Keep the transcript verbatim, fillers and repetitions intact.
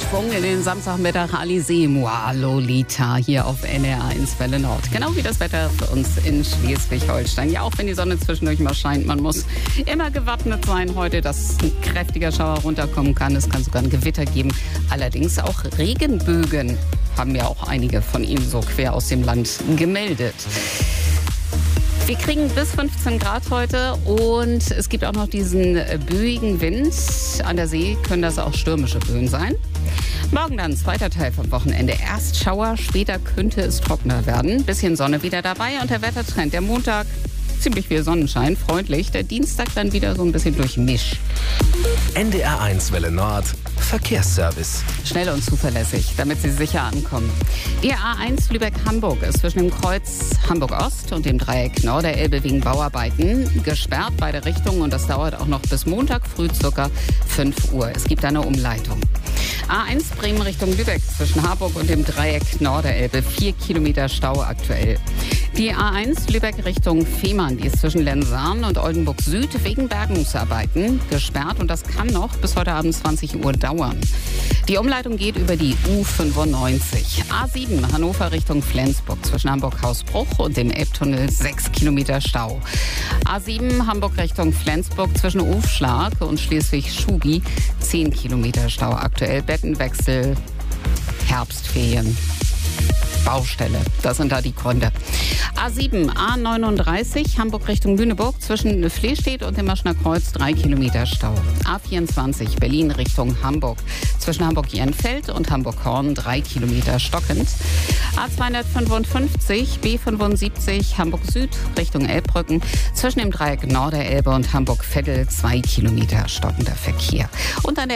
Schwung in den Samstagmittag. Alizé, Moi, Lolita hier auf N R eins Welle Nord. Genau wie das Wetter für uns in Schleswig-Holstein. Ja, auch wenn die Sonne zwischendurch mal scheint, man muss immer gewappnet sein heute, dass ein kräftiger Schauer runterkommen kann. Es kann sogar ein Gewitter geben. Allerdings auch Regenbögen haben ja auch einige von Ihnen so quer aus dem Land gemeldet. Wir kriegen bis fünfzehn Grad heute und es gibt auch noch diesen böigen Wind. An der See können das auch stürmische Böen sein. Morgen dann, zweiter Teil vom Wochenende. Erst Schauer, später könnte es trockener werden. Bisschen Sonne wieder dabei und der Wettertrend. Der Montag ziemlich viel Sonnenschein, freundlich. Der Dienstag dann wieder so ein bisschen durchmischt. N D R eins Welle Nord, Verkehrsservice. Schnell und zuverlässig, damit Sie sicher ankommen. Die A eins Lübeck-Hamburg ist zwischen dem Kreuz Hamburg-Ost und dem Dreieck Norderelbe wegen Bauarbeiten gesperrt, beide Richtungen. Und das dauert auch noch bis Montag früh ca. fünf Uhr. Es gibt eine Umleitung. A eins Bremen Richtung Lübeck zwischen Harburg und dem Dreieck Norderelbe. Vier Kilometer Stau aktuell. Die A eins Lübeck Richtung Fehmarn, die ist zwischen Lenzahn und Oldenburg Süd wegen Bergungsarbeiten gesperrt. Und das kann noch bis heute Abend zwanzig Uhr dauern. Die Umleitung geht über die U fünfundneunzig. A sieben Hannover Richtung Flensburg zwischen Hamburg-Hausbruch und dem Elbtunnel sechs Kilometer Stau. A sieben Hamburg Richtung Flensburg zwischen Ufschlag und Schleswig-Schugi zehn Kilometer Stau aktuell. Bettenwechsel, Herbstferien, Baustelle, das sind da die Gründe. A sieben, A neununddreißig, Hamburg Richtung Lüneburg zwischen Flehstedt und dem Maschner Kreuz drei Kilometer Stau. A vierundzwanzig, Berlin Richtung Hamburg zwischen Hamburg-Jenfeld und Hamburg-Horn drei Kilometer stockend. A zweihundertfünfundfünfzig, B fünfundsiebzig, Hamburg Süd Richtung Elbbrücken zwischen dem Dreieck Norderelbe und Hamburg-Veddel zwei Kilometer stockender Verkehr. Und an der